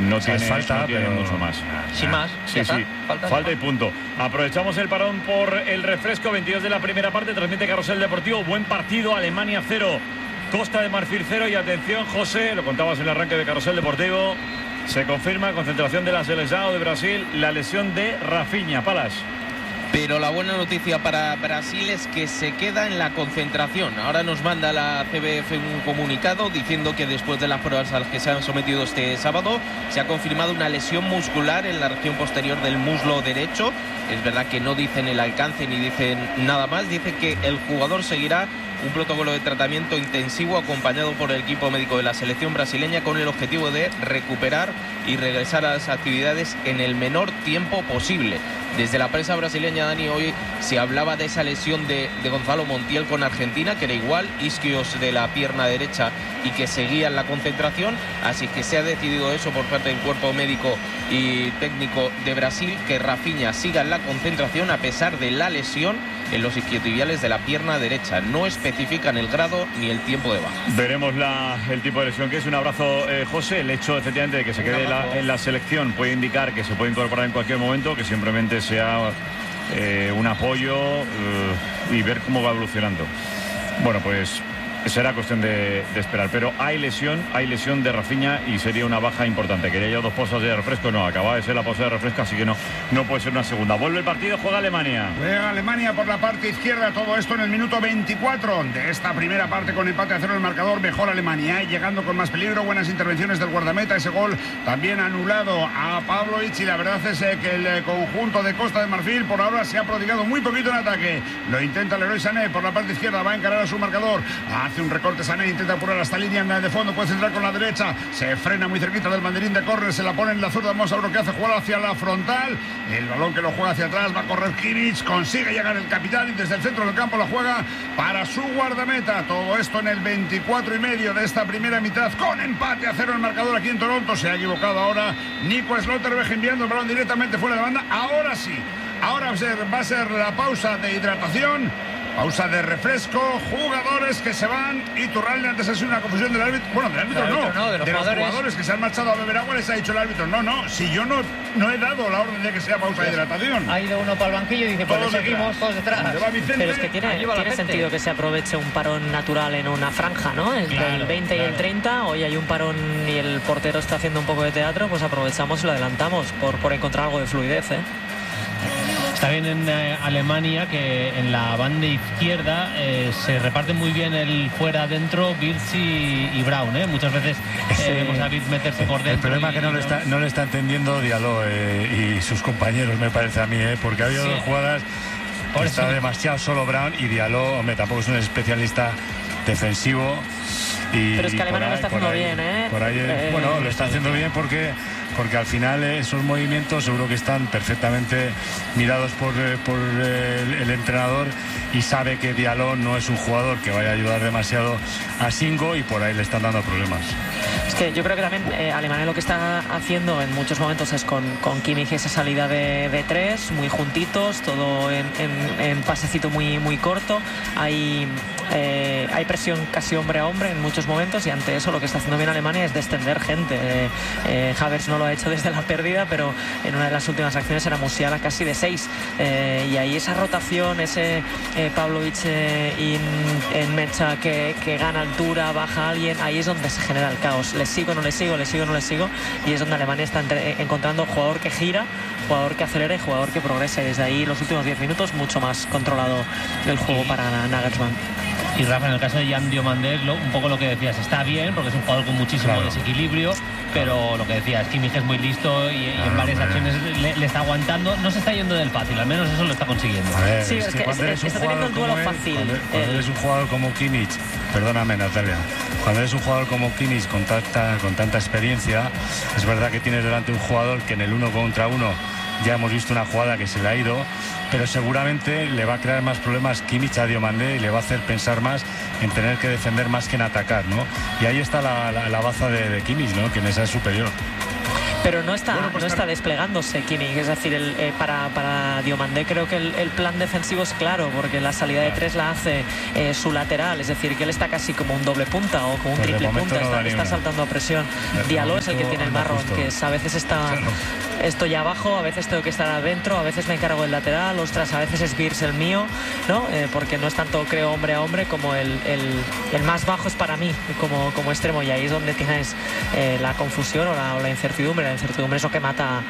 no o sea, tiene, falta, no tiene pero mucho más. Sin más. Sí, sí. Falta y punto. Aprovechamos el parón por el refresco. 22 de la primera parte. Transmite Carrusel Deportivo. Buen partido. Alemania 0. Costa de Marfil 0. Y atención, José, lo contabas en el arranque de Carrusel Deportivo. Se confirma concentración de la selección de Brasil. La lesión de Rafinha. Palas. Pero la buena noticia para Brasil es que se queda en la concentración. Ahora nos manda la CBF un comunicado diciendo que después de las pruebas a las que se han sometido este sábado se ha confirmado una lesión muscular en la región posterior del muslo derecho. Es verdad que no dicen el alcance ni dicen nada más. Dice que el jugador seguirá un protocolo de tratamiento intensivo acompañado por el equipo médico de la selección brasileña con el objetivo de recuperar y regresar a las actividades en el menor tiempo posible. Desde la prensa brasileña, Dani, hoy se hablaba de esa lesión de Gonzalo Montiel con Argentina, que era igual, isquios de la pierna derecha y que seguía en la concentración, así que se ha decidido eso por parte del cuerpo médico y técnico de Brasil, que Rafinha siga en la concentración a pesar de la lesión en los isquiotibiales de la pierna derecha. No especifican el grado ni el tiempo de baja. Veremos el tipo de lesión que es. Un abrazo, José. El hecho, efectivamente, de que se quede en la selección puede indicar que se puede incorporar en cualquier momento, que simplemente sea un apoyo y ver cómo va evolucionando. Bueno, pues será cuestión de esperar. Pero hay lesión de Rafinha y sería una baja importante. Quería yo 2 pausas de refresco. No, acaba de ser la pausa de refresco, así que no puede ser una segunda. Vuelve el partido, juega Alemania. Juega Alemania por la parte izquierda. Todo esto en el minuto 24 de esta primera parte, con empate a 0 el marcador. Mejor Alemania, llegando con más peligro. Buenas intervenciones del guardameta. Ese gol también anulado a Pavlovic. Y la verdad es que el conjunto de Costa de Marfil por ahora se ha prodigado muy poquito en ataque. Lo intenta Leroy Sané por la parte izquierda. Va a encarar a su marcador. Hace un recorte Sané, intenta apurar hasta línea de fondo, puede centrar con la derecha, se frena muy cerquita del banderín de córner, se la pone en la zurda. Vamos a ver lo que hace, jugar hacia la frontal, el balón que lo juega hacia atrás, va a correr Kimmich, consigue llegar el capitán y desde el centro del campo la juega para su guardameta. Todo esto en el 24,5 de esta primera mitad, con empate a 0 el marcador aquí en Toronto. Se ha equivocado ahora Nico Schlotterbeck enviando el balón directamente fuera de banda. Ahora sí, ahora va a ser la pausa de hidratación. Pausa de refresco, jugadores que se van. Iturralde, antes ha sido una confusión del árbitro. Bueno, del árbitro no, de los jugadores que se han marchado a beber agua. Les ha dicho el árbitro, no, si yo no he dado la orden de que sea pausa de hidratación. Ha ido uno para el banquillo y dice, pues le seguimos todos detrás. Pero es que tiene sentido que se aproveche un parón natural en una franja, ¿no? Entre el 20 y el 30, hoy hay un parón y el portero está haciendo un poco de teatro, pues aprovechamos y lo adelantamos por encontrar algo de fluidez, ¿eh? Está bien en Alemania que en la banda izquierda se reparte muy bien el fuera-adentro Wirtz y Braun, ¿eh? Muchas veces vemos a Wirtz meterse por dentro. El problema es que no lo está entendiendo Diallo y sus compañeros, me parece a mí, porque ha habido 2 jugadas que está demasiado solo Braun y Diallo, hombre, tampoco es un especialista defensivo. Pero es que Alemania lo está haciendo bien, ¿eh? Por ahí, bueno, lo está haciendo bien porque al final esos movimientos seguro que están perfectamente mirados por el entrenador y sabe que Diallo no es un jugador que vaya a ayudar demasiado a Singo y por ahí le están dando problemas. Es que yo creo que también Alemania lo que está haciendo en muchos momentos es con Kimmich esa salida de 3, muy juntitos, todo en pasecito muy corto. Hay presión casi hombre a hombre en muchos momentos y ante eso lo que está haciendo bien Alemania es descender gente. Havertz no lo ha hecho desde la pérdida, pero en una de las últimas acciones era Musiala casi de 6. Y ahí esa rotación, ese Pavlovic en Mecha que gana altura, baja a alguien, ahí es donde se genera el caos. Le sigo, no le sigo, y es donde Alemania está encontrando jugador que gira, jugador que acelere, jugador que progrese. Desde ahí los últimos 10 minutos mucho más controlado el juego para Nagelsmann. Y Rafa, en el caso de Jan Diomandé, un poco lo que decías, está bien porque es un jugador con muchísimo desequilibrio, pero lo que decías, Kimmich es muy listo y en varias acciones le está aguantando, no se está yendo del fácil, al menos eso lo está consiguiendo. Sí, es que está teniendo el duelo fácil. Cuando eres un jugador como Kimmich, perdóname Natalia, cuando eres un jugador como Kimmich con tanta experiencia, es verdad que tienes delante un jugador que en el 1 contra 1 ya hemos visto una jugada que se le ha ido, pero seguramente le va a crear más problemas Kimmich a Diomandé y le va a hacer pensar más en tener que defender más que en atacar, ¿no? Y ahí está la baza de Kimmich, ¿no? Que en esa es superior. Pero no está desplegándose Kimmich, es decir, para Diomandé creo que el plan defensivo es claro, porque la salida de 3 la hace su lateral, es decir, que él está casi como un doble punta o como un triple punta, está saltando a presión. Diallo es el que tiene el marrón, que a veces estoy abajo, a veces tengo que estar adentro, a veces me encargo del lateral, ostras, a veces es Birz el mío, ¿no? Porque no es tanto, creo, hombre a hombre, como el más bajo es para mí como extremo, y ahí es donde tienes la confusión o la incertidumbre. La incertidumbre es lo que mata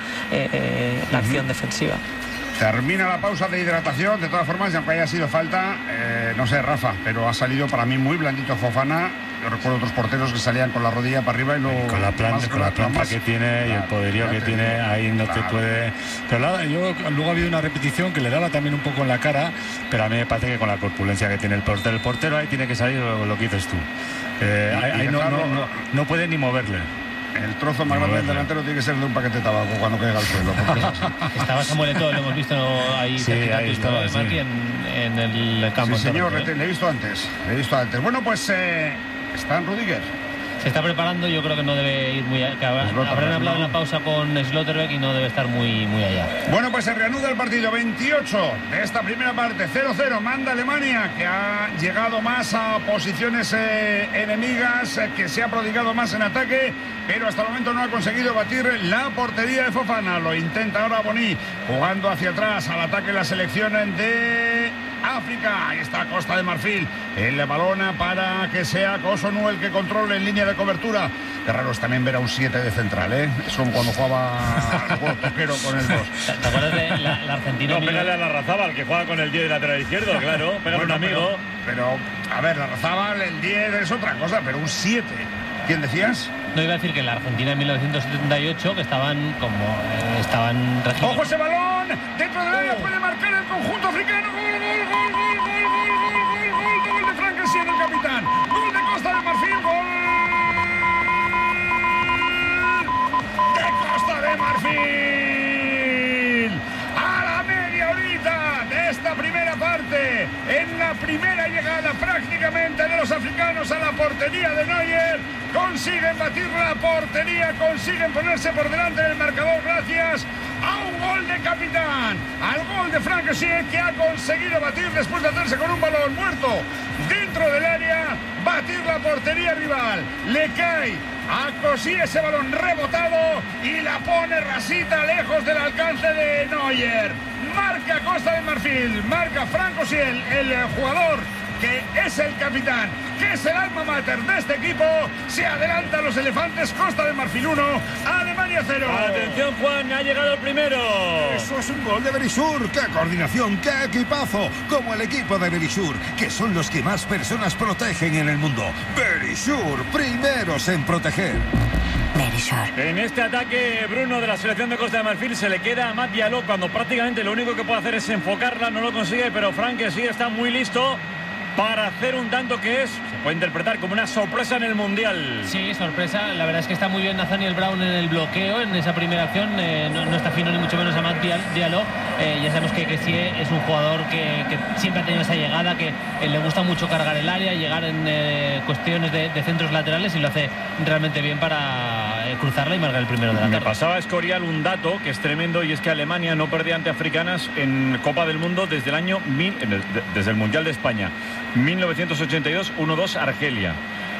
la acción defensiva. Termina la pausa de hidratación. De todas formas, aunque haya sido falta, no sé, Rafa, pero ha salido para mí muy blandito Fofana. Yo recuerdo otros porteros que salían con la rodilla para arriba y luego... Con la planta que tiene y el poderío que tiene, ahí no te puede... Pero luego ha habido una repetición que le daba también un poco en la cara, pero a mí me parece que con la corpulencia que tiene el portero ahí tiene que salir lo que dices tú. Ahí no puede ni moverle. El trozo más grande del delantero tiene que ser de un paquete de tabaco cuando caiga al suelo. Estaba Samuel Eto'o, lo hemos visto ahí. Sí, ahí estaba, sí. En el campo. Sí, señor, le he visto antes. Bueno, pues está Rudiger. Se está preparando, yo creo que no debe ir muy allá. Habrán hablado en la pausa con Slotterbeck y no debe estar muy allá. Bueno, pues se reanuda el partido 28 de esta primera parte. 0-0, manda Alemania, que ha llegado más a posiciones enemigas, que se ha prodigado más en ataque, pero hasta el momento no ha conseguido batir la portería de Fofana. Lo intenta ahora Boni, jugando hacia atrás al ataque la selección de África. Ahí está Costa de Marfil. El balón para que sea Cossonu el que controle en línea de cobertura. Qué raro es también ver a un 7 de central, ¿eh? Es como cuando jugaba Toquero con el 2. ¿Te acuerdas de la Argentina? No, pégale a Larrazábal, que juega con el 10 de lateral izquierdo, claro. Pégale a un amigo. Pero, a ver, Larrazábal, el 10 es otra cosa, pero un 7. ¿Quién decías? No, iba a decir que la Argentina en 1978, que estaban regidos. ¡Ojo ese balón! Dentro del área puede marcar el conjunto africano. Gol de Frank Kessié, el capitán. Gol de Costa de Marfil. Gol de Costa de Marfil. A la media horita de esta primera parte, en la primera llegada prácticamente de los africanos a la portería de Neuer, consiguen batir la portería, consiguen ponerse por delante del marcador gracias a un gol de capitán, al gol de Frank Kessié, que ha conseguido batir después de hacerse con un balón muerto dentro del área, batir la portería rival. Le cae a Kessié ese balón rebotado y la pone rasita lejos del alcance de Neuer. Marca Costa de Marfil, marca Frank Kessié, el jugador que es el capitán, que es el alma mater de este equipo. Se adelantan los elefantes. Costa de Marfil 1, Alemania 0. Atención, Juan, ha llegado el primero. Eso es un gol de Berisur. ¡Qué coordinación, qué equipazo! Como el equipo de Berisur, que son los que más personas protegen en el mundo. Berisur, primeros en proteger. En este ataque, Bruno, de la selección de Costa de Marfil, se le queda a Matt Diallo cuando prácticamente lo único que puede hacer es enfocarla. No lo consigue, pero Frank Kessié está muy listo para hacer un tanto que se puede interpretar como una sorpresa en el Mundial. Sí, sorpresa. La verdad es que está muy bien Nathaniel Brown en el bloqueo, en esa primera acción. No está fino ni mucho menos a Matt Diallo. Ya sabemos que Kessié es un jugador que siempre ha tenido esa llegada, que le gusta mucho cargar el área, llegar en cuestiones de centros laterales, y lo hace realmente bien para cruzarla y marcar el primero de la tarde. Me pasaba a Escorial un dato que es tremendo, y es que Alemania no perdía ante africanas en Copa del Mundo desde el año desde el Mundial de España 1982, 1-2 Argelia.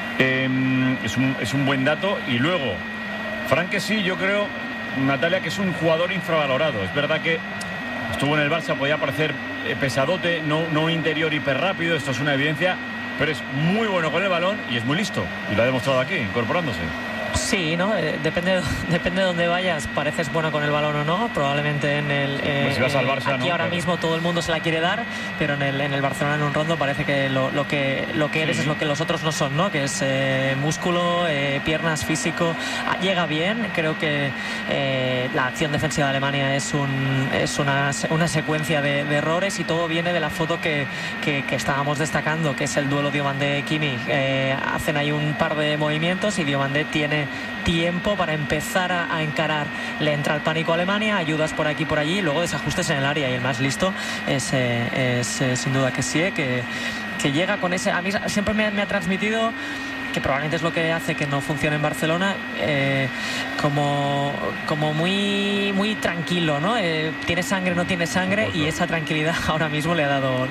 Es un buen dato. Y luego Frank Kessié, yo creo, Natalia, que es un jugador infravalorado. Es verdad que estuvo en el Barça, podía parecer pesadote, no interior hiperrápido, esto es una evidencia, pero es muy bueno con el balón y es muy listo, y lo ha demostrado aquí, incorporándose. Sí, ¿no? Depende de dónde vayas, pareces bueno con el balón o no. Probablemente en el pues si vas al Barça, aquí ahora mismo todo el mundo se la quiere dar, pero en el Barcelona, en un rondo, parece que lo que eres es lo que los otros no son, ¿no? Que es músculo, piernas, físico. Llega bien. Creo que la acción defensiva de Alemania es una secuencia de errores, y todo viene de la foto que estábamos destacando, que es el duelo Diomandé-Kimmich. Hacen ahí un par de movimientos y Diomandé tiene tiempo para empezar a encarar. Le entra el pánico a Alemania, ayudas por aquí por allí, y luego desajustes en el área, y el más listo es sin duda Kessié, que llega con ese... A mí siempre me ha transmitido, que probablemente es lo que hace que no funcione en Barcelona, como muy tranquilo, ¿no? Tiene sangre, no tiene sangre, y esa tranquilidad ahora mismo le ha dado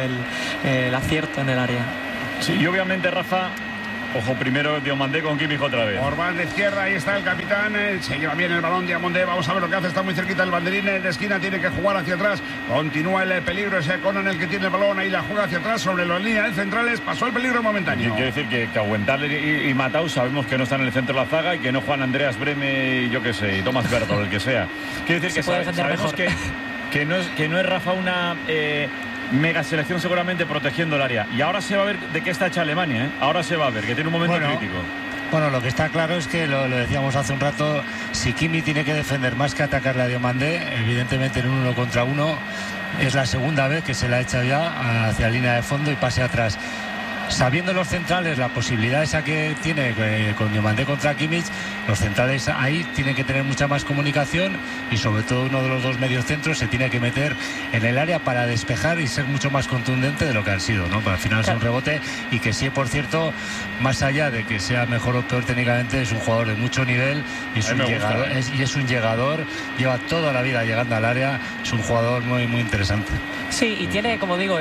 el acierto en el área. Sí, y obviamente, Rafa, ojo primero Diomandé con Kimmich otra vez. Por banda izquierda, ahí está el capitán, se lleva bien el balón Diomandé, vamos a ver lo que hace, está muy cerquita el banderín de esquina, tiene que jugar hacia atrás, continúa el peligro, ese Conan el que tiene el balón, ahí la juega hacia atrás sobre la línea de centrales, pasó el peligro momentáneo. Quiere decir que Aguentarle y Matau sabemos que no están en el centro de la zaga y que no Juan Andreas Breme y yo qué sé, y Tomás Bertol, el que sea. Quiere decir que sabemos que no es Rafa una mega selección seguramente protegiendo el área. Y ahora se va a ver de qué está hecha Alemania, ¿eh? Ahora se va a ver que tiene un momento crítico. Bueno, lo que está claro es que, lo decíamos hace un rato, si Kimmich tiene que defender más que atacarle a Diomandé, evidentemente en un 1 contra 1 es la segunda vez que se la echa ya hacia la línea de fondo y pase atrás. Sabiendo los centrales la posibilidad esa que tiene con Diomandé contra Kimmich, los centrales ahí tienen que tener mucha más comunicación y sobre todo uno de los dos mediocentros se tiene que meter en el área para despejar y ser mucho más contundente de lo que han sido, ¿no? Para al final es un rebote, y que sí, por cierto, más allá de que sea mejor o peor técnicamente, es un jugador de mucho nivel y es un llegador, lleva toda la vida llegando al área, es un jugador muy, muy interesante. Sí, y tiene, como digo,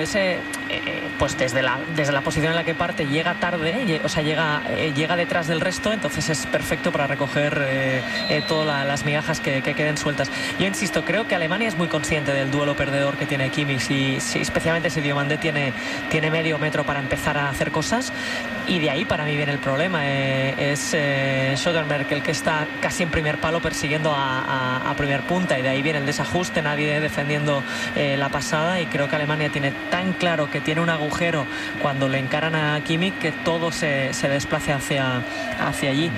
pues desde la posición en la que parte llega tarde, o sea, llega detrás del resto, entonces es perfecto para recoger todas las migajas que queden sueltas. Yo insisto, creo que Alemania es muy consciente del duelo perdedor que tiene Kimmich, y especialmente si Diomandé tiene medio metro para empezar a hacer cosas, y de ahí para mí viene el problema. Es Soderbergh el que está casi en primer palo persiguiendo a primer punta, y de ahí viene el desajuste, nadie defendiendo la pasada, y creo que Alemania tiene tan claro que tiene un agujero cuando le encaran a Kimmich que todo se desplace hacia allí.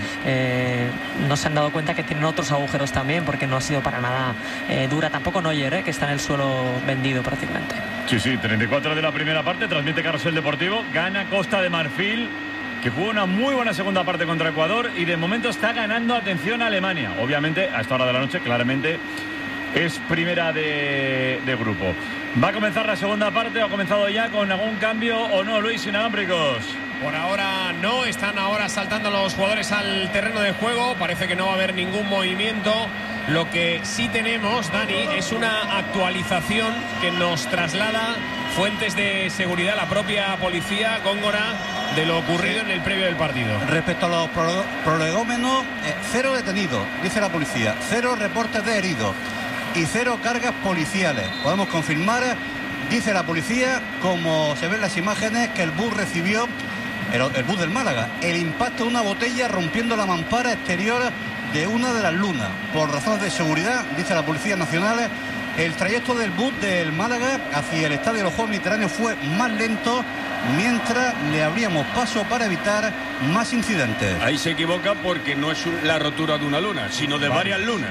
No se han dado cuenta que tienen otros agujeros también, porque no ha sido para nada dura. Tampoco Neuer, que está en el suelo vendido prácticamente. Sí, 34 de la primera parte, transmite Carrusel Deportivo, gana Costa de Marfil, que jugó una muy buena segunda parte contra Ecuador, y de momento está ganando, atención, a Alemania. Obviamente, a esta hora de la noche, claramente es primera de grupo. ¿Va a comenzar la segunda parte o ha comenzado ya con algún cambio o no, Luis, inalámbricos? Por ahora no, están ahora saltando los jugadores al terreno de juego, parece que no va a haber ningún movimiento. Lo que sí tenemos, Dani, es una actualización que nos traslada fuentes de seguridad, la propia policía Góngora, de lo ocurrido en el previo del partido. Respecto a los prolegómenos, 0 detenidos, dice la policía, 0 reportes de heridos y 0 cargas policiales. Podemos confirmar, dice la policía, como se ven las imágenes, que el bus recibió, el bus del Málaga, el impacto de una botella rompiendo la mampara exterior de una de las lunas. Por razones de seguridad, dice la Policía Nacional, el trayecto del bus del Málaga hacia el Estadio de los Juegos Mediterráneos fue más lento, mientras le abríamos paso para evitar más incidentes. Ahí se equivoca porque no es la rotura de una luna, sino de varias lunas.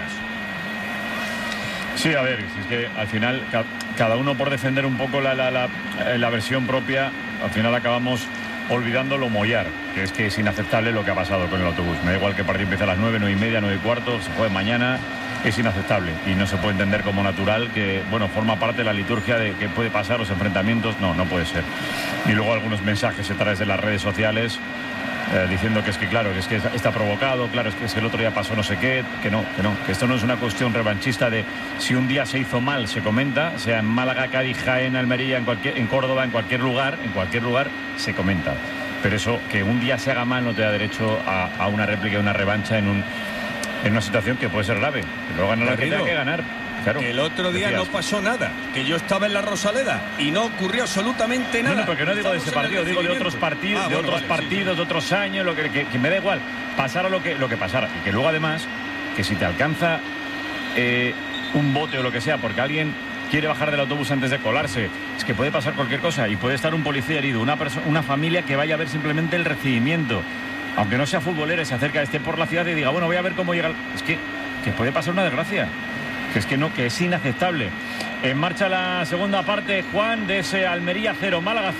Sí, a ver, es que al final cada uno por defender un poco la versión propia, al final acabamos olvidando lo mollar, que es inaceptable lo que ha pasado con el autobús. Me da igual que el partido empiece a las 9, 9:30, 9:15, se juegue mañana, es inaceptable y no se puede entender como natural que, bueno, forma parte de la liturgia de que puede pasar los enfrentamientos. No puede ser. Y luego algunos mensajes a través de las redes sociales diciendo que está provocado, claro, es que el otro día pasó no sé qué, que esto no es una cuestión revanchista de si un día se hizo mal, se comenta, sea en Málaga, Cádiz, Jaén, Almería, en Córdoba, en cualquier lugar se comenta. Pero eso, que un día se haga mal, no te da derecho a una réplica, una revancha en una situación que puede ser grave. Que luego gana la que tenga que ganar. Claro, que el otro día no pasó nada, que yo estaba en la Rosaleda y no ocurrió absolutamente nada. No, porque no digo de ese partido, digo de otros partidos, de otros años, lo que me da igual, pasara lo que pasara. Y que luego además, que si te alcanza un bote o lo que sea, porque alguien quiere bajar del autobús antes de colarse, es que puede pasar cualquier cosa y puede estar un policía herido, una familia que vaya a ver simplemente el recibimiento, aunque no sea futbolera, se acerca, esté por la ciudad y diga, bueno, voy a ver cómo llega. Es que puede pasar una desgracia. Que es inaceptable. En marcha la segunda parte, Juan, de ese Almería 0, Málaga 0.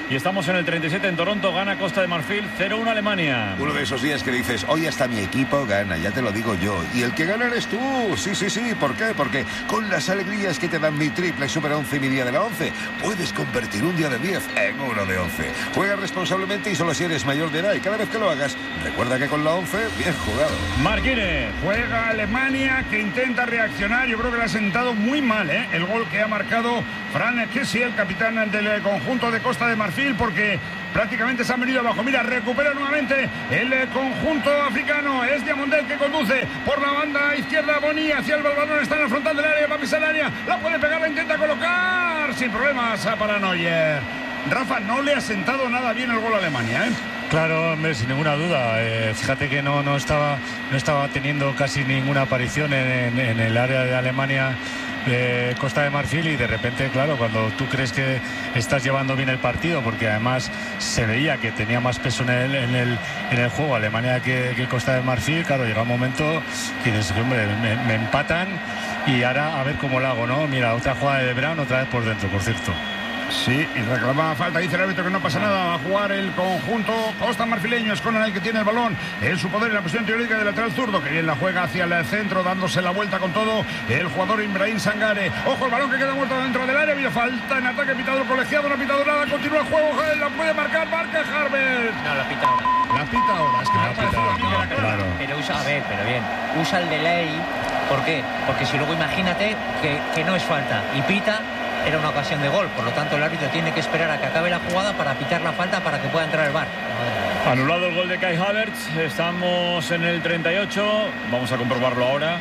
y estamos en el 37 en Toronto. Gana Costa de Marfil 0-1 Alemania. Uno de esos días que dices, hoy hasta mi equipo gana, ya te lo digo yo. Y el que gana eres tú. Sí. ¿Por qué? Porque con las alegrías que te dan mi triple Super 11 y mi día de la 11, puedes convertir un día de 10 en uno de 11. Juega responsablemente y solo si eres mayor de edad. Y cada vez que lo hagas, recuerda que con la 11, bien jugado. Marquínez. Juega Alemania, que intenta reaccionar. Yo creo que le ha sentado muy mal, el gol que ha marcado Fran Kessie, el capitán del conjunto de Costa de Marfil, porque prácticamente se han venido abajo. Mira, recupera nuevamente el conjunto africano. Es Diamondel que conduce por la banda izquierda. Boni hacia el balón, está en la frontal del área, va a pisar el área, la puede pegar, la intenta colocar sin problemas para Neuer. Rafa, no le ha sentado nada bien el gol a Alemania, Claro, hombre, sin ninguna duda. Fíjate que no estaba teniendo casi ninguna aparición en el área de Alemania, de Costa de Marfil, y de repente, claro, cuando tú crees que estás llevando bien el partido, porque además se veía que tenía más peso en el juego Alemania que Costa de Marfil, claro, llega un momento que dices, hombre, me empatan y ahora a ver cómo lo hago, ¿no? Mira, otra jugada de Brown, otra vez por dentro, por cierto. Sí, y reclamaba falta, dice el árbitro que no pasa nada. Va a jugar el conjunto costa marfileño. Es Conan el que tiene el balón en su poder en la posición teórica de lateral zurdo, que bien la juega hacia el centro, dándose la vuelta con todo el jugador Ibrahim Sangare. Ojo, el balón que queda muerto dentro del área. Había falta en ataque, pitado el colegiado, no ha pitado nada. Continúa el juego, la puede marcar, marca Harbert. No, la pita ahora. La pita ahora, es que me ha parecido a mí que era claro. Pero pero bien, usa el delay. ¿Por qué? Porque si luego imagínate que no es falta y pita, era una ocasión de gol, por lo tanto el árbitro tiene que esperar a que acabe la jugada para pitar la falta para que pueda entrar el VAR. Anulado el gol de Kai Havertz, estamos en el 38, vamos a comprobarlo ahora.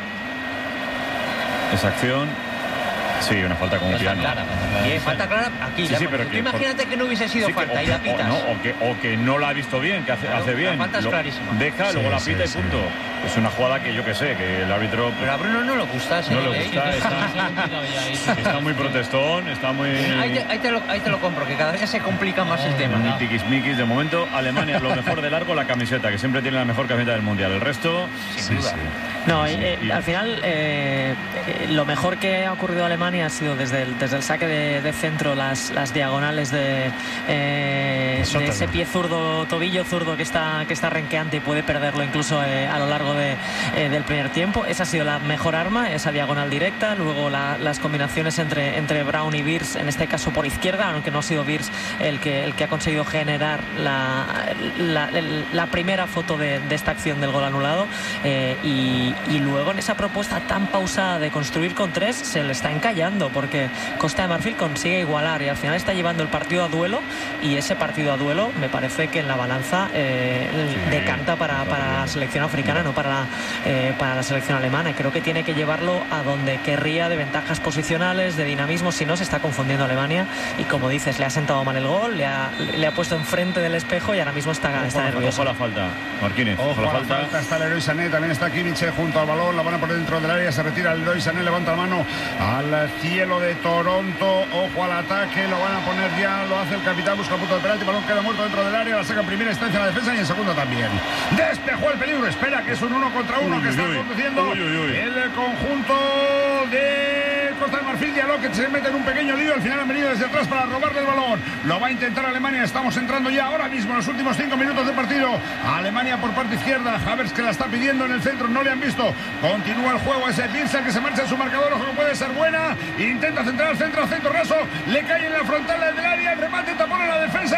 Esa acción, sí, una falta como piano. Bien, falta clara aquí. Sí, pero imagínate que no hubiese sido falta y la pitas. O que no la ha visto bien, que hace bien. La falta es clarísima. Deja, luego la pita y punto. Es una jugada que yo que sé, que el árbitro... Pero a Bruno no le gusta. No le gusta, está muy protestón, está muy... Ahí te lo compro, que cada vez se complica más el tema. Ni tiquismiquis. De momento, Alemania, lo mejor de largo, la camiseta, que siempre tiene la mejor camiseta del Mundial. El resto... Sin duda. No, al final, lo mejor que ha ocurrido a Alemania ha sido desde el saque de centro, las diagonales de ese pie zurdo, tobillo zurdo que está renqueante y puede perderlo incluso a lo largo del primer tiempo. Esa ha sido la mejor arma, esa diagonal directa. Luego las combinaciones entre Brown y Wirtz, en este caso por izquierda, aunque no ha sido Wirtz el que ha conseguido generar la primera foto de esta acción del gol anulado, y luego en esa propuesta tan pausada de construir con tres se le está encallando, porque Costa de Marfil consigue igualar y al final está llevando el partido a duelo, y ese partido a duelo me parece que en la balanza decanta para la selección africana, no para la selección alemana, y creo que tiene que llevarlo a donde querría, de ventajas posicionales, de dinamismo. Si no, se está confundiendo Alemania, y como dices, le ha sentado mal el gol, le ha puesto enfrente del espejo y ahora mismo está nervioso. Ojo la falta, Marquínez. Ojo la falta. Está el Leroy Sané, también está Kimmich junto al balón, la van a poner dentro del área, se retira el Leroy Sané, levanta la mano al cielo de Toronto. Ojo al ataque, lo van a poner ya, lo hace el capitán, busca el punto de penalti, balón queda muerto dentro del área, la saca en primera instancia en la defensa y en segunda también. Despejó el peligro, espera, que es un 1 contra 1 que está conduciendo el conjunto de Costa de Marfil. Diallo que se mete en un pequeño lío, al final han venido desde atrás para robarle el balón, lo va a intentar Alemania. Estamos entrando ya ahora mismo en los últimos 5 minutos de partido. Alemania por parte izquierda, Havertz que la está pidiendo en el centro, no le han visto, continúa el juego, ese Pilsen que se marcha en su marcador, ojo que puede ser buena, intenta centrar al centro raso, le cae en la frontal del área, el remate, tapón en la defensa,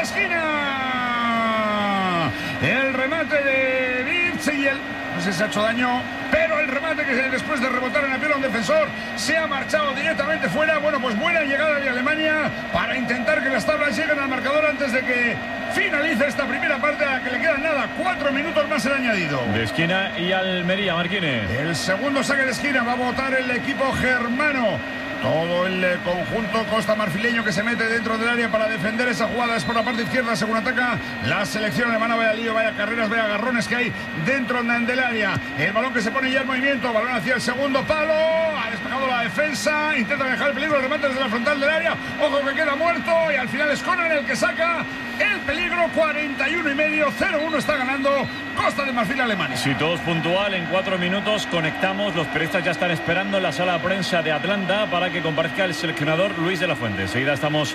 esquina, el remate de Wirtz y no sé si se ha hecho daño, pero el remate que después de rebotar en la piel a un defensor se ha marchado directamente fuera. Bueno, pues buena llegada de Alemania para intentar que las tablas lleguen al marcador antes de que finalice esta primera parte, a la que le quedan nada, 4 minutos más el añadido. De esquina y Almería, Marquínez. El segundo saque de esquina va a votar el equipo germano. Todo el conjunto costa marfileño que se mete dentro del área para defender esa jugada. Es por la parte izquierda, según ataca la selección alemana. Vaya lío, vaya carreras, vaya agarrones que hay dentro del área. El balón que se pone ya en movimiento, balón hacia el segundo palo. Ha despejado la defensa, intenta dejar el peligro, el remate desde la frontal del área. Ojo que queda muerto y al final es Conan el que saca el peligro. 41,5, 0-1 está ganando Costa de Marfil Alemania. Si todo es puntual, en 4 minutos conectamos. Los periodistas ya están esperando en la sala de prensa de Atlanta para que comparezca el seleccionador Luis de la Fuente. Enseguida estamos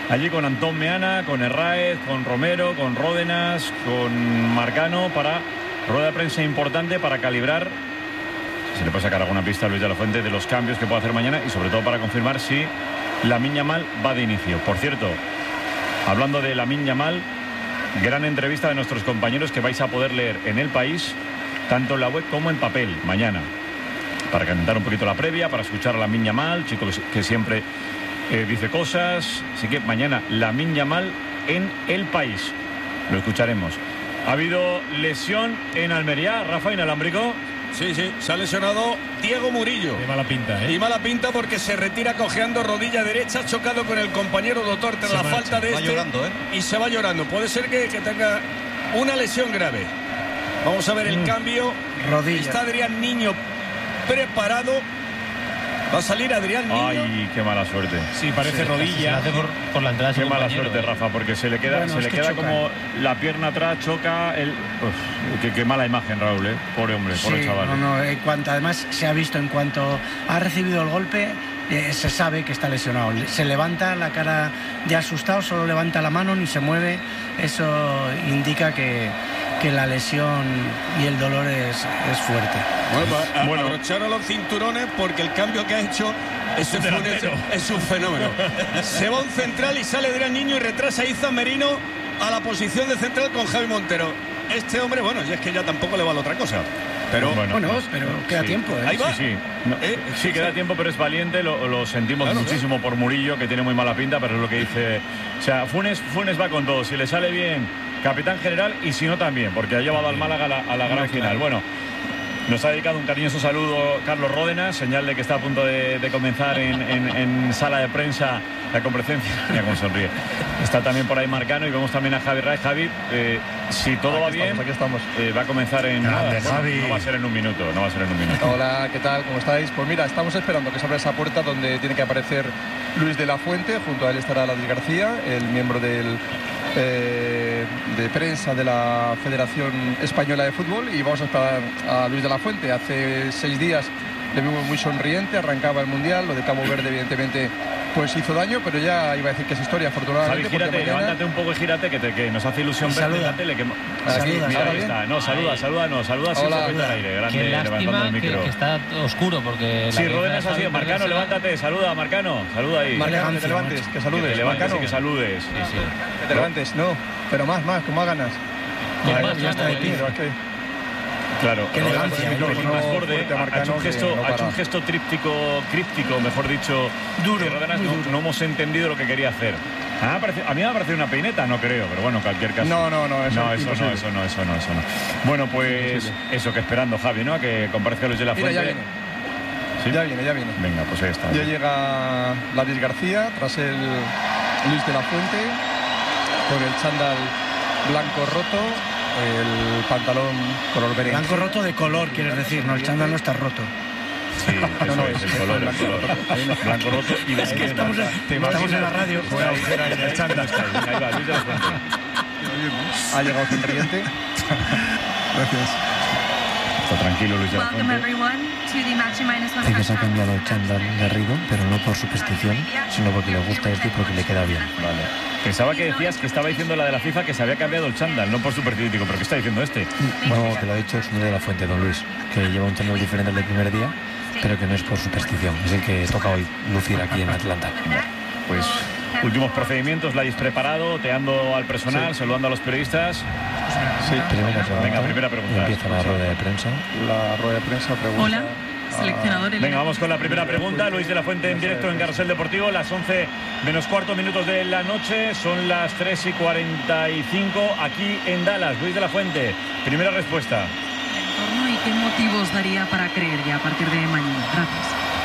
allí con Antón Meana, con Herráez, con Romero, con Ródenas, con Marcano, para rueda de prensa importante para calibrar, si le puede sacar alguna pista a Luis de la Fuente, de los cambios que puede hacer mañana y sobre todo para confirmar si Lamine Yamal va de inicio. Por cierto, hablando de Lamine Yamal, gran entrevista de nuestros compañeros que vais a poder leer en El País, tanto en la web como en papel, mañana, para calentar un poquito la previa, para escuchar a Lamine Yamal, chico que siempre dice cosas. Así que mañana Lamine Yamal en El País, lo escucharemos. Ha habido lesión en Almería, Rafa, inalámbrico. Sí, se ha lesionado Diego Murillo. De mala pinta, ¿eh? Y mala pinta porque se retira cojeando rodilla derecha, chocado con el compañero doctor tras la falta de este. Llorando, ¿eh? Y se va llorando. Puede ser que tenga una lesión grave. Vamos a ver el cambio. Rodilla. Está Adrián Niño preparado. Va a salir Adrián Niño. Ay, qué mala suerte. Sí, parece rodilla. Se la hace por la entrada. Qué mala suerte, Rafa, porque se le queda, como la pierna atrás, choca el. Qué mala imagen, Raúl, pobre hombre, pobre chaval. En cuanto, además se ha visto en cuanto ha recibido el golpe, se sabe que está lesionado. Se levanta, la cara de asustado, solo levanta la mano, ni se mueve. Eso indica que la lesión y el dolor es fuerte. Bueno, abrocharon los cinturones porque el cambio que ha hecho es un fenómeno. Se va un central y sale Adrián Niño y retrasa a Izan Merino a la posición de central con Javi Montero. Este hombre, bueno, y es que ya tampoco le vale otra cosa. Pero pero queda tiempo. Ahí va. Sí, queda tiempo, pero es valiente. Lo sentimos muchísimo por Murillo, que tiene muy mala pinta, pero es lo que dice. O sea, Funes va con todo. Si le sale bien, capitán general, y si no también, porque ha llevado al Málaga a la gran final. Bueno, nos ha dedicado un cariñoso saludo Carlos Ródenas, señal de que está a punto de comenzar en sala de prensa la comparecencia. Mira cómo sonríe. Está también por ahí Marcano y vemos también a Javi Raez. Javi, si todo va bien, aquí estamos. Va a comenzar en nada. Bueno, no va a ser en un minuto. Hola, ¿qué tal? ¿Cómo estáis? Pues mira, estamos esperando que se abra esa puerta donde tiene que aparecer Luis de la Fuente. Junto a él estará Ladis García, el miembro de prensa de la Federación Española de Fútbol, y vamos a esperar a Luis de la Fuente. Hace 6 días le vimos muy sonriente, arrancaba el Mundial. Lo de Cabo Verde evidentemente pues hizo daño, pero ya iba a decir que es historia, afortunadamente. Javi, gírate, mañana... levántate un poco y gírate, que nos hace ilusión verte en la tele. Mira, ahí está. No, saluda sin sujeta al aire. Grande, qué lástima el micro. Que está oscuro, porque... Sí, Ródenas ha sido. Marcano, levántate, saluda, Marcano. Saluda ahí. Marcano, que te levantes, que saludes. Que te levantes y que saludes. Que te levantes, no, pero más, con más ganas. Ya está de pie. Claro, qué elegancia, ha hecho un gesto críptico, mejor dicho, duro, no hemos entendido lo que quería hacer. A mí me ha parecido una peineta, no creo, pero bueno, en cualquier caso. Eso no. Bueno, pues eso, que esperando, Javi, ¿no? A que comparezca Luis de la Fuente. Ya viene. ¿Sí? Ya viene. Venga, pues ahí está. Ya llega Ladis García, tras el Luis de la Fuente, con el chándal blanco roto, el pantalón color berenjena. Blanco roto de color, quieres decir, no, el chándal no está roto. Sí, eso es el color. Blanco roto y de... Es que estamos en la radio. El chándal está ahí. Ahí va, Luis de la Fuente. Ha llegado sonriente. Gracias. Está tranquilo Luis de la Fuente. Hay que se ha cambiado el chándal Garrido, pero no por superstición, sino porque le gusta este y porque le queda bien. Vale. Pensaba que decías que estaba diciendo la de la FIFA que se había cambiado el chándal, no por supersticioso, pero ¿qué está diciendo este? No, que lo ha dicho el señor de la Fuente, don Luis, que lleva un chándal diferente al del primer día, pero que no es por superstición, es el que toca hoy lucir aquí en Atlanta. Pues últimos procedimientos, la habéis preparado, teando al personal, saludando a los periodistas. Sí, primera pregunta. Empieza la rueda de prensa. La rueda de prensa pregunta. Hola. Seleccionador. Venga, vamos con la primera pregunta. Luis de la Fuente en directo en Carrusel Deportivo, las 11 menos cuarto minutos de la noche, son las 3:45 aquí en Dallas. Luis de la Fuente, primera respuesta. ¿Y qué motivos daría para creer ya a partir de mañana? Gracias.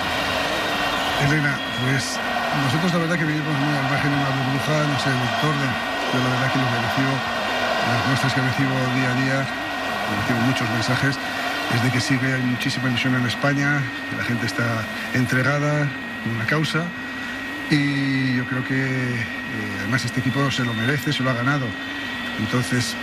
Elena, pues nosotros la verdad que vivimos muy al margen de una burbuja, no sé, Víctor, yo la verdad que lo que recibo, las muestras que recibo día a día, recibo muchos mensajes, es de que sigue, hay muchísima ilusión en España, que la gente está entregada con una causa, y yo creo que además este equipo se lo merece, se lo ha ganado. Entonces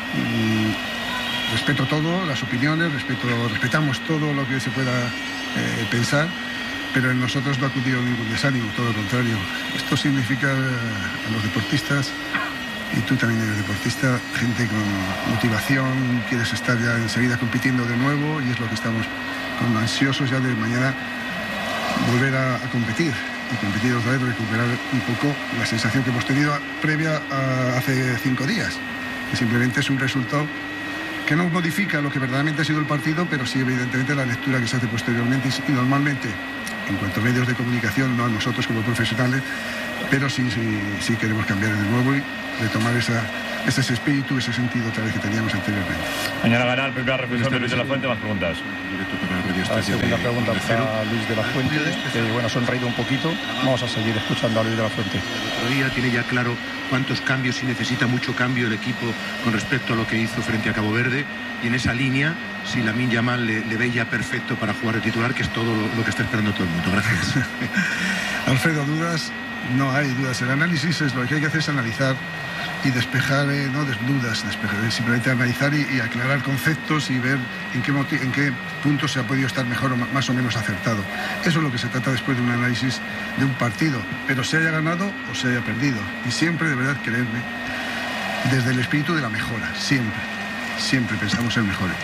respeto todo, las opiniones, respetamos todo lo que se pueda pensar, pero en nosotros no ha acudido ningún desánimo, todo lo contrario. Esto significa a los deportistas, y tú también eres deportista, gente con motivación, quieres estar ya enseguida compitiendo de nuevo, y es lo que estamos ansiosos ya de mañana volver a competir, y competir otra vez, recuperar un poco la sensación que hemos tenido previa a hace 5 días, que simplemente es un resultado que no modifica lo que verdaderamente ha sido el partido, pero sí evidentemente la lectura que se hace posteriormente, y normalmente en cuanto a medios de comunicación, no a nosotros como profesionales, pero sí queremos cambiar de nuevo y retomar ese espíritu, ese sentido otra vez que teníamos anteriormente. Mañana ganar, primera reflexión de Luis de la Fuente, más preguntas. La segunda pregunta para Luis de la Fuente, que bueno, ha sonreído un poquito. Vamos a seguir escuchando a Luis de la Fuente. El otro día tiene ya claro cuántos cambios y necesita mucho cambio el equipo con respecto a lo que hizo frente a Cabo Verde, y en esa línea, si Lamine Yamal le ve ya perfecto para jugar de titular, que es todo lo que está esperando todo el mundo. Gracias. Alfredo, dudas, no hay dudas. El análisis es lo que hay que hacer, es analizar y despejar, no dudas, simplemente analizar y aclarar conceptos y ver en qué puntos se ha podido estar mejor o más o menos acertado. Eso es lo que se trata después de un análisis de un partido, pero se haya ganado o se haya perdido. Y siempre, de verdad, creerme, desde el espíritu de la mejora, siempre pensamos en mejor.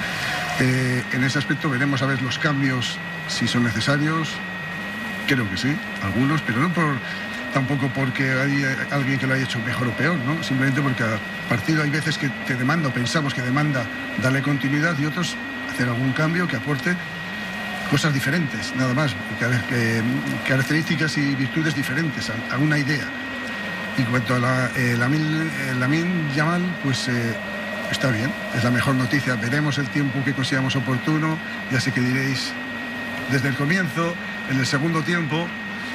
En ese aspecto veremos a ver los cambios, si son necesarios, creo que sí, algunos, pero no tampoco porque hay alguien que lo haya hecho mejor o peor, ¿no? Simplemente porque cada partido hay veces que te demanda, o pensamos que demanda darle continuidad, y otros hacer algún cambio que aporte cosas diferentes, nada más, características y virtudes diferentes a una idea. Y en cuanto a Lamine Yamal, pues está bien, es la mejor noticia. Veremos el tiempo que consideramos oportuno, ya sé que diréis desde el comienzo, en el segundo tiempo.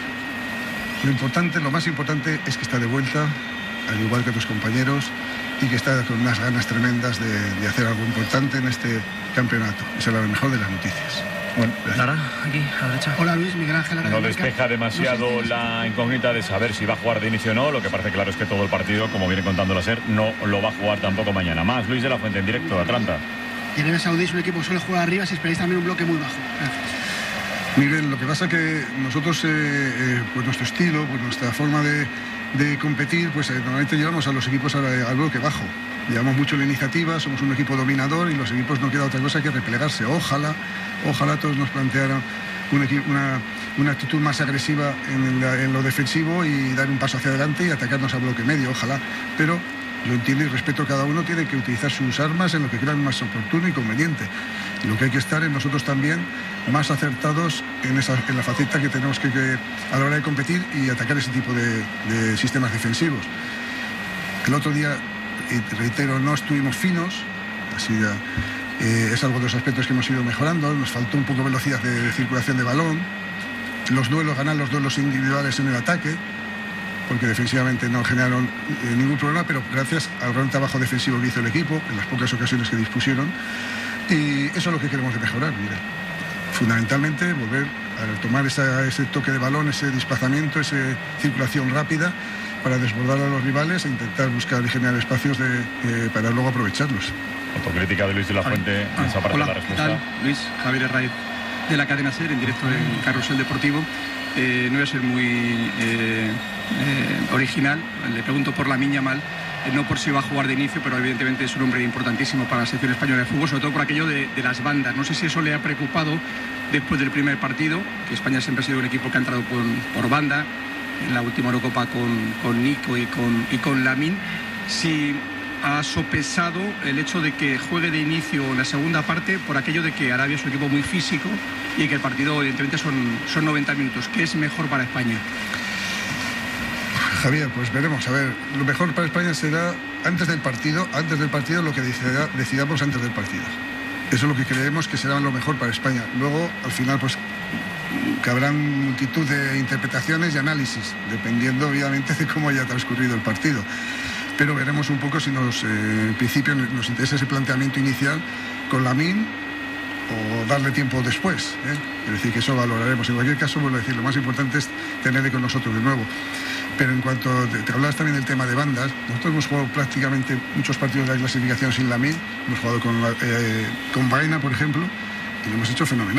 Lo más importante es que está de vuelta, al igual que otros compañeros, y que está con unas ganas tremendas de hacer algo importante en este campeonato. Esa es la mejor de las noticias. Bueno, Lara, aquí, a la derecha. Hola Luis, Miguel Ángel. No despeja demasiado la incógnita de saber si va a jugar de inicio o no. Lo que parece claro es que todo el partido, como viene contando la SER, no lo va a jugar tampoco mañana. Más Luis de la Fuente en directo, Atlanta. Y en Arabia Saudí es un equipo que suele jugar arriba, si esperáis también un bloque muy bajo. Gracias. Miguel, lo que pasa que nosotros, pues nuestro estilo, pues nuestra forma de competir, pues normalmente llevamos a los equipos al bloque bajo. Llevamos mucho la iniciativa, somos un equipo dominador y los equipos no queda otra cosa que replegarse. Ojalá todos nos plantearan una actitud más agresiva en lo defensivo y dar un paso hacia adelante y atacarnos al bloque medio, ojalá. Pero yo entiendo y respeto, cada uno tiene que utilizar sus armas en lo que crean más oportuno y conveniente. Y lo que hay que estar en nosotros también más acertados en la faceta que tenemos que a la hora de competir y atacar ese tipo de sistemas defensivos. El otro día, y reitero, no estuvimos finos, así ya, es algo de los aspectos que hemos ido mejorando. Nos faltó un poco de velocidad de circulación de balón, ganar los duelos individuales en el ataque, porque defensivamente no generaron ningún problema, pero gracias al gran trabajo defensivo que hizo el equipo en las pocas ocasiones que dispusieron. Y eso es lo que queremos de mejorar, mira. Fundamentalmente volver a tomar ese toque de balón, ese desplazamiento, esa circulación rápida para desbordar a los rivales e intentar buscar y generar espacios para luego aprovecharlos. Autocrítica de Luis de la Fuente en esa parte de la respuesta. ¿Qué tal? Luis, Javier Herraiz, de la cadena SER, en directo en Carrusel Deportivo. No voy a ser muy original, le pregunto por Lamine Yamal, no por si va a jugar de inicio, pero evidentemente es un hombre importantísimo para la selección española de fútbol, sobre todo por aquello de las bandas. No sé si eso le ha preocupado después del primer partido, que España siempre ha sido un equipo que ha entrado por banda, en la última Eurocopa con Nico y con Lamine. Si ha sopesado el hecho de que juegue de inicio en la segunda parte por aquello de que Arabia es un equipo muy físico y que el partido evidentemente son 90 minutos. ¿Qué es mejor para España? Javier, pues veremos. A ver, lo mejor para España será antes del partido lo que decidamos antes del partido. Eso es lo que creemos que será lo mejor para España. Luego, al final, pues cabrán multitud de interpretaciones y análisis, dependiendo obviamente de cómo haya transcurrido el partido. Pero veremos un poco si en principio nos interesa ese planteamiento inicial con Lamine o darle tiempo después, ¿eh? Es decir, que eso valoraremos. En cualquier caso, vuelvo a decir, lo más importante es tenerle con nosotros de nuevo. Pero en cuanto te hablabas también del tema de bandas, nosotros hemos jugado prácticamente muchos partidos de la clasificación sin Lamine, hemos jugado con Baena, por ejemplo, y lo hemos hecho fenomenal.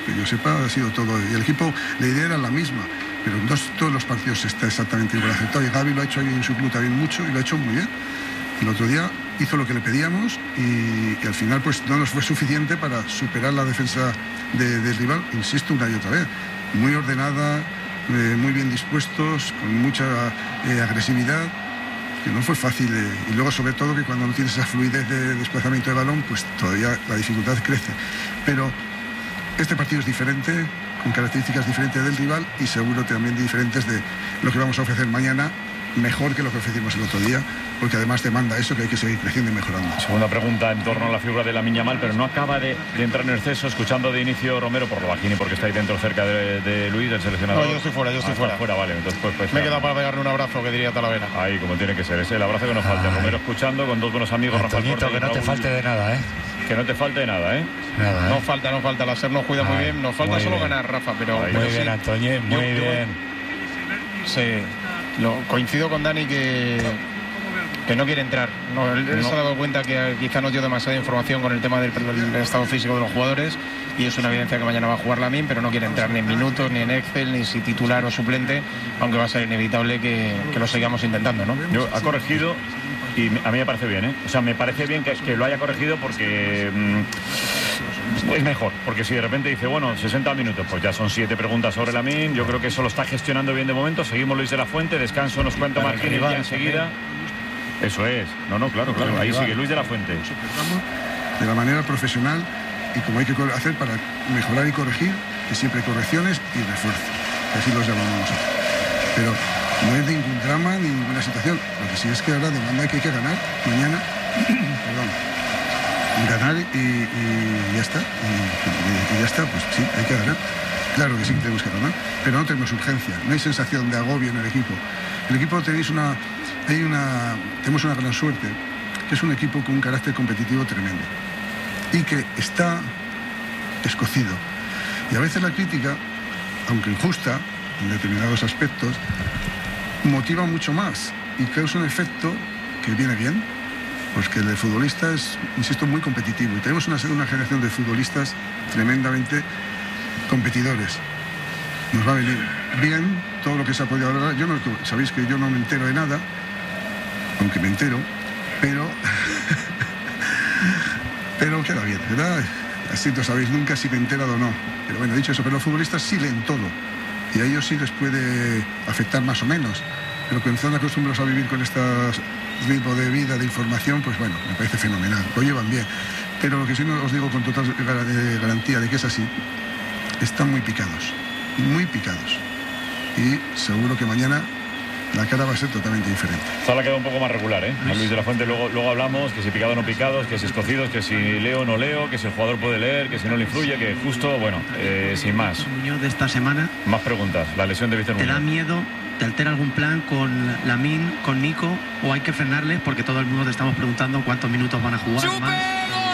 que yo sepa ha sido todo. Y el equipo, la idea era la misma, pero en todos los partidos está exactamente igual aceptado. Y Gavi lo ha hecho ahí en su club también mucho y lo ha hecho muy bien. El otro día hizo lo que le pedíamos y al final pues no nos fue suficiente para superar la defensa del rival, insisto, una y otra vez. Muy ordenada, muy bien dispuestos, con mucha agresividad, que no fue fácil. Y luego, sobre todo, que cuando no tienes esa fluidez de desplazamiento de balón, pues todavía la dificultad crece. Pero este partido es diferente, con características diferentes del rival y seguro también diferentes de lo que vamos a ofrecer mañana, mejor que lo que ofrecimos el otro día, porque además demanda eso, que hay que seguir creciendo y mejorando. Segunda pregunta en torno a la figura de Lamine Yamal, pero no acaba de entrar en exceso, escuchando de inicio Romero por lo bajini, porque está ahí dentro cerca de Luis, del seleccionador. No, yo estoy fuera, fuera, vale. Entonces, pues me he quedado para pegarle un abrazo, que diría Talavera. Ahí, como tiene que ser, es el abrazo que nos falta. Romero escuchando con dos buenos amigos, Antoñito, Rafael Corte, que no te falte de nada, Que no te falte de nada, Nada, No falta, la SER nos cuida muy bien, nos falta solo ganar, Rafa, pero... Muy bien, Antoñé, muy bien. Sí, coincido con Dani que no quiere entrar. Él se ha dado cuenta que quizá nos dio demasiada información con el tema del estado físico de los jugadores y es una evidencia que mañana va a jugar Lamine, pero no quiere entrar ni en minutos, ni en Excel, ni si titular o suplente, aunque va a ser inevitable que lo sigamos intentando, ¿no? Ha corregido y a mí me parece bien, O sea, me parece bien que lo haya corregido porque es mejor, porque si de repente dice, bueno, 60 minutos, pues ya son 7 preguntas sobre Lamine. Yo creo que eso lo está gestionando bien de momento. Seguimos Luis de la Fuente, descanso, nos cuenta Martínez ya enseguida. Eso es. No, claro. Ahí sigue Luis de la Fuente. De la manera profesional y como hay que hacer para mejorar y corregir, que siempre hay correcciones y refuerzo. Así los llamamos nosotros. Pero no es ningún drama ni ninguna situación. Lo que sí es que ahora demanda que hay que ganar mañana. Ganar y ya está. Y ya está, pues sí, hay que ganar. Claro que sí que tenemos que ganar, pero no tenemos urgencia. No hay sensación de agobio en el equipo. El equipo tenemos una gran suerte, que es un equipo con un carácter competitivo tremendo y que está escocido. Y a veces la crítica, aunque injusta en determinados aspectos, motiva mucho más y causa un efecto que viene bien, pues que el futbolista es, insisto, muy competitivo y tenemos una generación de futbolistas tremendamente competidores. Nos va a venir bien todo lo que se ha podido hablar. Sabéis que yo no me entero de nada, aunque me entero, pero queda bien, ¿verdad? Así no sabéis nunca si me he enterado o no. Pero bueno, dicho eso, pero los futbolistas sí leen todo y a ellos sí les puede afectar más o menos. Pero cuando están acostumbrados a vivir con este ritmo de vida, de información, pues bueno, me parece fenomenal, lo llevan bien. Pero lo que sí os digo con total garantía de que es así, están muy picados. Y seguro que mañana la cara va a ser totalmente diferente. Esta la queda un poco más regular, A Luis de la Fuente luego hablamos, que si picado o no picados, que si escocidos, que si leo o no leo, que si el jugador puede leer, que si no le influye, que justo, bueno, sin más. Muñoz de esta semana. Más preguntas. La lesión de Víctor Muñoz. ¿Te da miedo? ¿Te altera algún plan con Lamine, con Nico? ¿O hay que frenarles? Porque todo el mundo te estamos preguntando cuántos minutos van a jugar más.